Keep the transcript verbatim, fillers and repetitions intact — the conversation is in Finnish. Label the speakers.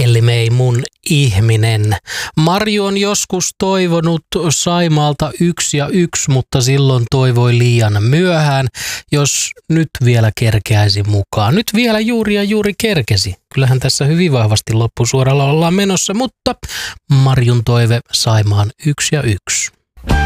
Speaker 1: Elmei mun ihminen. Marju on joskus toivonut Saimaalta yksi ja yksi, mutta silloin toivoi liian myöhään, jos nyt vielä kerkeäisi mukaan. Nyt vielä juuri ja juuri kerkesi. Kyllähän tässä hyvin vahvasti loppusuoralla ollaan menossa, mutta Marjun toive Saimaan yksi ja yksi.